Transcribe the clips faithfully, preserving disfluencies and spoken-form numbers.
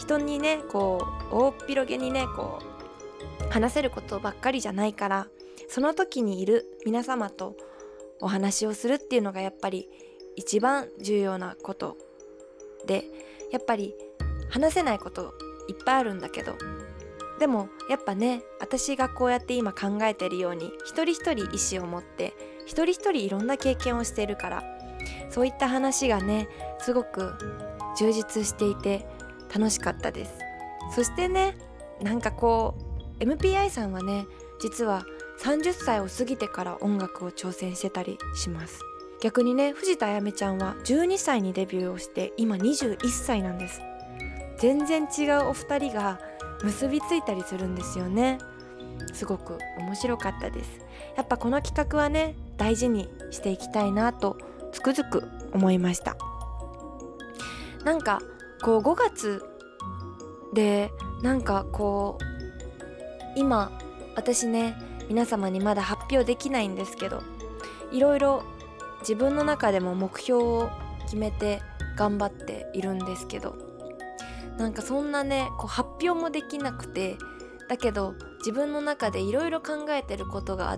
人にねこう大っ広げにねこう話せることばっかりじゃないから、その時にいる皆様とお話をするっていうのがやっぱり一番重要なことで、やっぱり話せないこといっぱいあるんだけど、でもやっぱね私がこうやって今考えてるように一人一人意思を持って一人一人いろんな経験をしているから、そういった話がねすごく充実していて楽しかったです。そしてねなんかこう エムピーアイ さんはね実はさんじゅっさいを過ぎてから音楽を挑戦してたりします。逆にね藤田あやめちゃんはじゅうにさいにデビューをして今にじゅういっさいなんです。全然違うお二人が結びついたりするんですよね。すごく面白かったです。やっぱこの企画はね大事にしていきたいなとつくづく思いました。なんかこうごがつでなんかこう今私ね皆様にまだ発表できないんですけど、いろいろ自分の中でも目標を決めて頑張っているんですけど、なんかそんなねこう発表もできなくて、だけど自分の中でいろいろ考えてることがあって、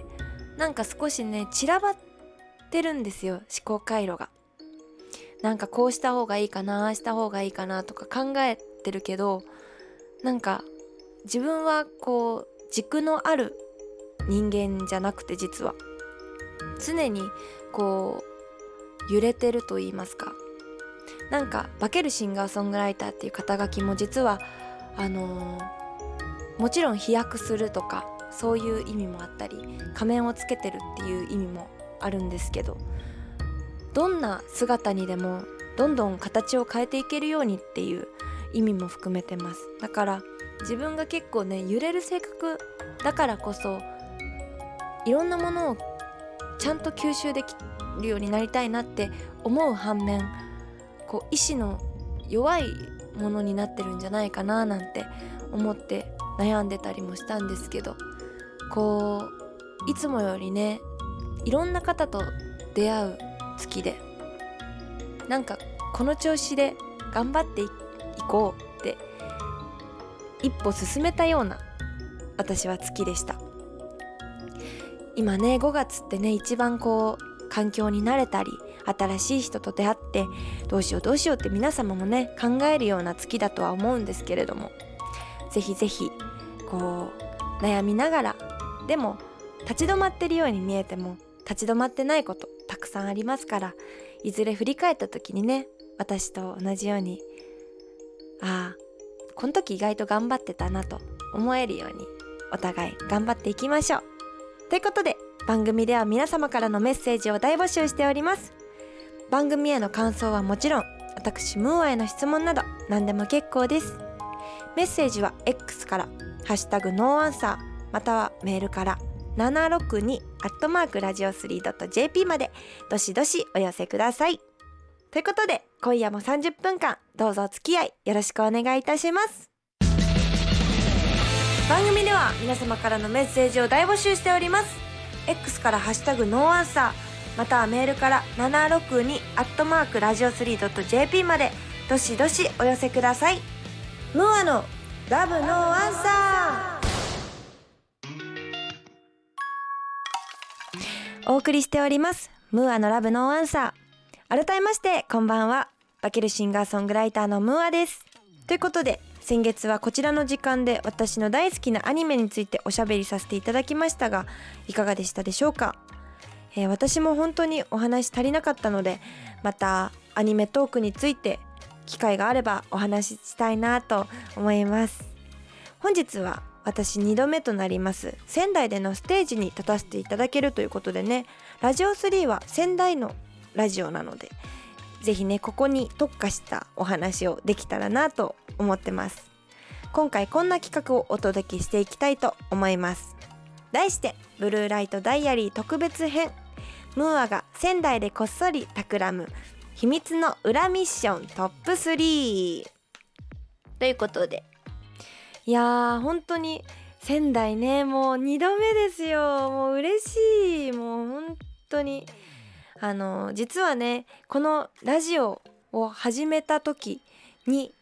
なんか少しね散らばってるんですよ、思考回路が。なんかこうした方がいいかな、ああした方がいいかなとか考えてるけど、なんか自分はこう軸のある人間じゃなくて、実は常にこう揺れてると言いますか、なんか化けるシンガーソングライターっていう肩書きも実はあのー、もちろん飛躍するとかそういう意味もあったり、仮面をつけてるっていう意味もあるんですけど、どんな姿にでもどんどん形を変えていけるようにっていう意味も含めてます。だから自分が結構ね揺れる性格だからこそ、いろんなものをちゃんと吸収できるようになりたいなって思う反面、こう意志の弱いものになってるんじゃないかななんて思って悩んでたりもしたんですけど、こういつもよりねいろんな方と出会う月で、なんかこの調子で頑張っていこうって一歩進めたような私は月でした。今ねごがつってね一番こう環境に慣れたり新しい人と出会ってどうしようどうしようって皆様もね考えるような月だとは思うんですけれども、ぜひぜひこう悩みながらでも立ち止まってるように見えても立ち止まってないことたくさんありますから、いずれ振り返った時にね私と同じようにああこの時意外と頑張ってたなと思えるようにお互い頑張っていきましょう。ということで番組では皆様からのメッセージを大募集しております。番組への感想はもちろん私ムーアへの質問など何でも結構です。メッセージは X からハッシュタグノーアンサーまたはメールからななろくにアットマークラジオスリードットジェーピー までどしどしお寄せください。ということで今夜もさんじゅっぷんかんどうぞお付き合いよろしくお願いいたします。番組では皆様からのメッセージを大募集しております。 X からハッシュタグノーアンサーまたはメールからななろくにアットマークラジオスリードットジェーピー までどしどしお寄せください。ムーアのラブノーアンサーお送りしておりますムーアのラブノーアンサー。改めましてこんばんは、化けるシンガーソングライターのムーアです。ということで先月はこちらの時間で私の大好きなアニメについておしゃべりさせていただきましたが、いかがでしたでしょうか。えー、私も本当にお話足りなかったので、またアニメトークについて機会があればお話ししたいなと思います。本日は私にどめとなります仙台でのステージに立たせていただけるということでね、ラジオスリーは仙台のラジオなのでぜひねここに特化したお話をできたらなと思ってます。今回こんな企画をお届けしていきたいと思います。題してブルーライトダイアリー特別編、ムーアが仙台でこっそり企む秘密の裏ミッショントップスリーということで、いやー本当に仙台ねもうにどめですよ。もう嬉しい、もう本当にあの実はねこのラジオを始めた時に